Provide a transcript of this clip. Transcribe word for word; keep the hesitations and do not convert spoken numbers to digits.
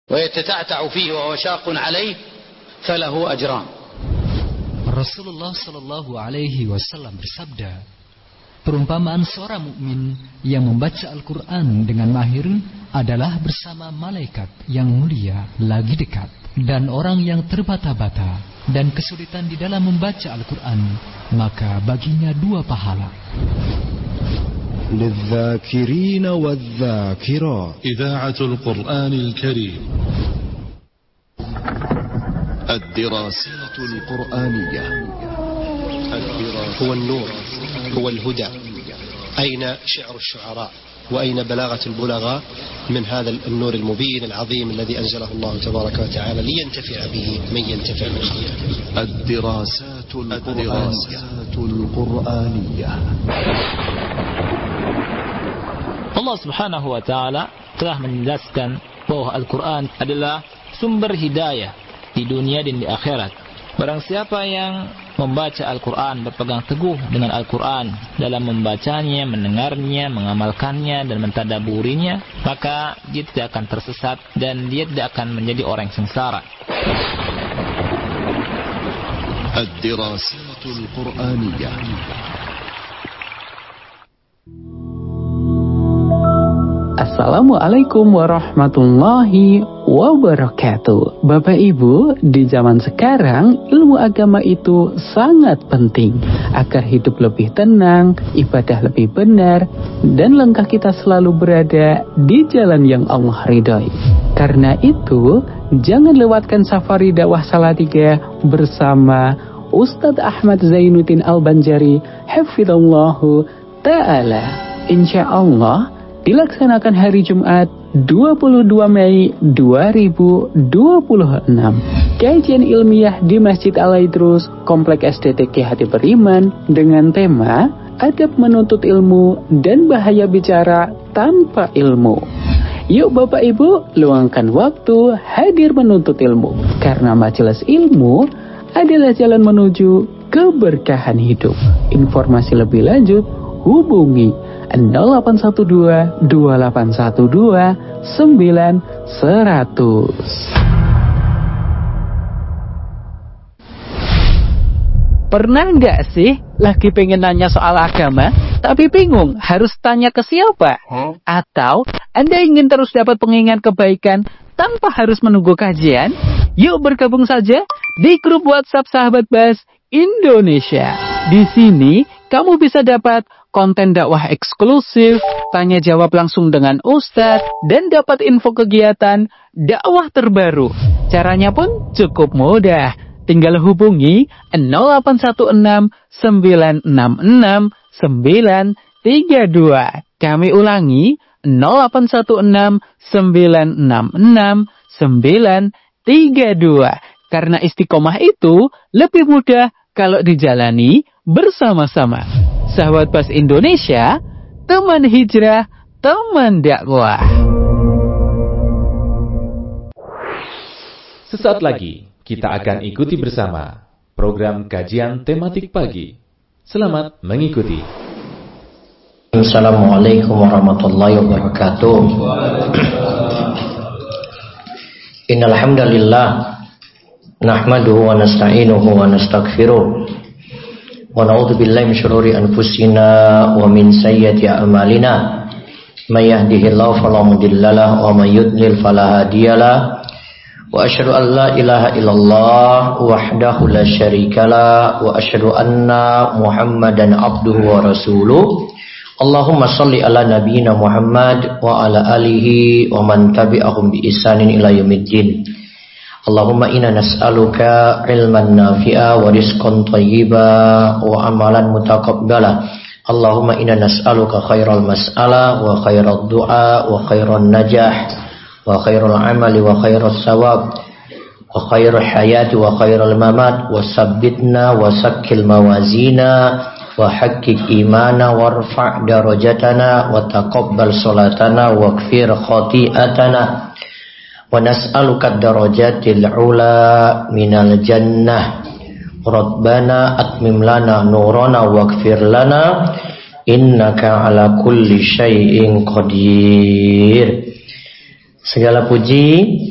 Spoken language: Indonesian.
ويتتعتع فيه وهو شاق عليه فله أجران. Rasulullah Shallallahu Alaihi Wasallam bersabda, perumpamaan seorang mukmin yang membaca Al-Quran dengan mahir adalah bersama malaikat yang mulia lagi dekat, dan orang yang terbata-bata dan kesulitan di dalam membaca Al-Quran, maka baginya dua pahala. للذاكرين والذاكرات إذاعة القرآن الكريم. الدراسات القرآنية. هو النور، هو الهدى. أين شعر الشعراء وأين بلاغة البلغاء من هذا النور المبين العظيم الذي أنزله الله تبارك وتعالى لينتفع به من ينتفع من خلقه. الدراسات القرآنية. Allah Subhanahu wa taala telah menjelaskan bahwa Al-Quran adalah sumber hidayah di dunia dan di akhirat. Barang siapa yang membaca Al-Quran, berpegang teguh dengan Al-Quran dalam membacanya, mendengarnya, mengamalkannya dan mentadaburinya, maka dia tidak akan tersesat dan dia tidak akan menjadi orang yang sengsara. الدراسات القرآنية. Assalamualaikum warahmatullahi wabarakatuh. Bapak Ibu, di zaman sekarang ilmu agama itu sangat penting agar hidup lebih tenang, ibadah lebih benar, dan langkah kita selalu berada di jalan yang Allah ridhoi. Karena itu, jangan lewatkan safari dakwah Salatiga bersama Ustadz Ahmad Zainuddin Al-Banjari hafizallahu ta'ala. Insya Allah dilaksanakan hari Jumat dua puluh dua Mei dua ribu dua puluh enam. Kajian ilmiah di Masjid Al-Aidrus, Komplek S D T K Hati Beriman dengan tema Adab Menuntut Ilmu dan Bahaya Bicara Tanpa Ilmu. Yuk Bapak Ibu, luangkan waktu hadir menuntut ilmu, karena majelis ilmu adalah jalan menuju keberkahan hidup. Informasi lebih lanjut hubungi nol delapan satu dua dua delapan satu dua sembilan seratus. Pernah nggak sih lagi pengen nanya soal agama, tapi bingung harus tanya ke siapa? Huh? Atau Anda ingin terus dapat pengingat kebaikan tanpa harus menunggu kajian? Yuk bergabung saja di grup WhatsApp Sahabat Bas Indonesia. Di sini kamu bisa dapat konten dakwah eksklusif, tanya jawab langsung dengan Ustadz, dan dapat info kegiatan dakwah terbaru. Caranya pun cukup mudah. Tinggal hubungi nol delapan satu enam sembilan enam enam sembilan tiga dua. Kami ulangi nol delapan satu enam sembilan enam enam sembilan tiga dua. Karena istiqomah itu lebih mudah kalau dijalani bersama-sama. Sahabat Bas Indonesia, teman hijrah, teman dakwah. Sesaat lagi kita akan ikuti bersama program kajian tematik pagi. Selamat mengikuti. Assalamualaikum warahmatullahi wabarakatuh. Innal hamdalillah nahmaduhu wa nasta'inuhu wa nastaghfiruh. Wa na'udzu billahi min syururi anfusina wa min sayyiati a'malina. May yahdihillahu fala mudhillalah wa may yudlil fala hadiyalah. Wa asyhadu an la ilaha illallah wahdahu la syarikalah wa asyhadu anna Muhammadan abduhu wa rasuluh. Allahumma shalli ala nabiyyina Muhammad wa ala alihi wa man tabi'ahum bi ihsanin ila yaumiddin. Allahumma inna nas'aluka ilman nafi'a wa rizqan thayyiba wa amalan mutaqabbala. Allahumma inna nas'aluka khairal mas'ala wa khairal du'a wa khairan najah wa khairul amali wa khairus sawab wa khairul hayati wa khairul mamat wa sabbitna wa sakkil mawazina wa haqqik imana warfa' darajatana wa taqabbal salatana wa gfir khati'atana wa nas'aluka darajatil ula minal jannah. Rabbana atmim lana nurana waghfir lana innaka ala kulli syai'in qadir. Segala puji